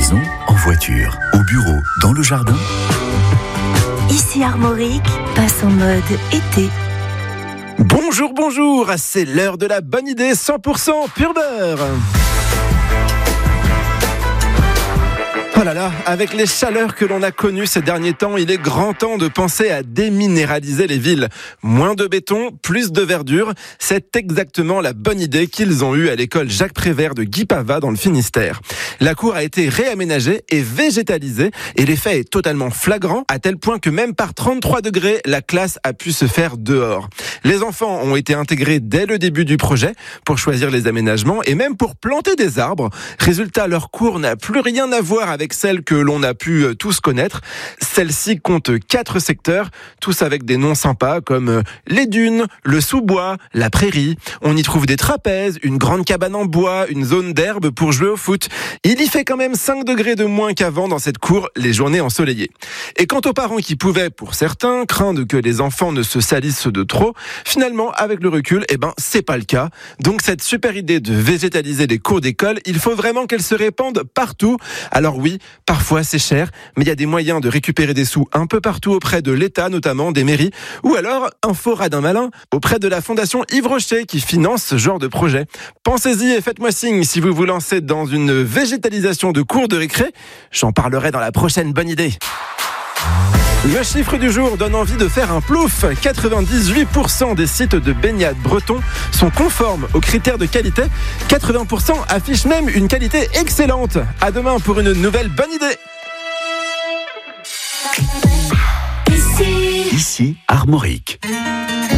maison, en voiture, au bureau, dans le jardin. Ici Armorique, passe en mode été. Bonjour, c'est l'heure de la bonne idée 100% pur beurre. Oh là là, avec les chaleurs que l'on a connues ces derniers temps, il est grand temps de penser à déminéraliser les villes. Moins de béton, plus de verdure, c'est exactement la bonne idée qu'ils ont eue à l'école Jacques Prévert de Guy Pavat dans le Finistère. La cour a été réaménagée et végétalisée et l'effet est totalement flagrant à tel point que même par 33 degrés, la classe a pu se faire dehors. Les enfants ont été intégrés dès le début du projet pour choisir les aménagements et même pour planter des arbres. Résultat, leur cour n'a plus rien à voir avec celle que l'on a pu tous connaître. Celle-ci compte 4 secteurs, tous avec des noms sympas comme les dunes, le sous-bois, la prairie. On y trouve des trapèzes, une grande cabane en bois, une zone d'herbe pour jouer au foot. Il y fait quand même 5 degrés de moins qu'avant dans cette cour, les journées ensoleillées. Et quant aux parents qui pouvaient, pour certains, craindre que les enfants ne se salissent de trop, finalement, avec le recul, c'est pas le cas. Donc cette super idée de végétaliser les cours d'école, il faut vraiment qu'elle se répande partout. Alors oui, parfois c'est cher, mais il y a des moyens de récupérer des sous un peu partout auprès de l'État, notamment des mairies, ou alors, info radin malin, auprès de la fondation Yves Rocher qui finance ce genre de projet. Pensez-y et faites-moi signe si vous vous lancez dans une végétalisation de cours de récré. J'en parlerai dans la prochaine bonne idée. Le chiffre du jour donne envie de faire un plouf. 98% des sites de baignade bretons sont conformes aux critères de qualité. 80% affichent même une qualité excellente. À demain pour une nouvelle bonne idée. Ici Armorique.